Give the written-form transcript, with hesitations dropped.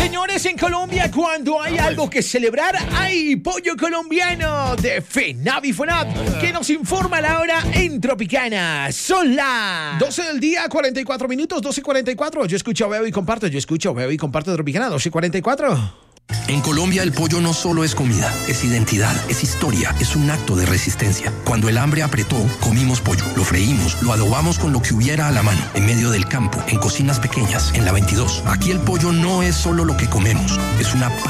Señores, en Colombia, cuando hay algo que celebrar, hay pollo colombiano de FENAVI FONAP, que nos informa la hora en Tropicana. Son las 12 del día, 44 minutos, 12:44. Yo escucho, veo y comparto. Yo escucho, veo y comparto Tropicana, 12:44. En Colombia el pollo no solo es comida, es identidad, es historia, es un acto de resistencia. Cuando el hambre apretó, comimos pollo, lo freímos, lo adobamos con lo que hubiera a la mano, en medio del campo, en cocinas pequeñas, en la 22. Aquí el pollo no es solo lo que comemos, es una